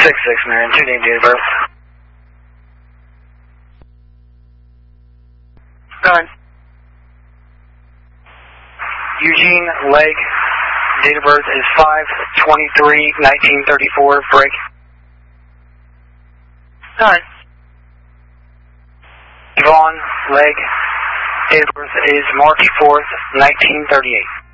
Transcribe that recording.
man. 2 name, date of birth. Done. Eugene Legg, date of birth is 5/23/1934, break. Done. Yvonne Legg, date of birth is March 4th, 1938.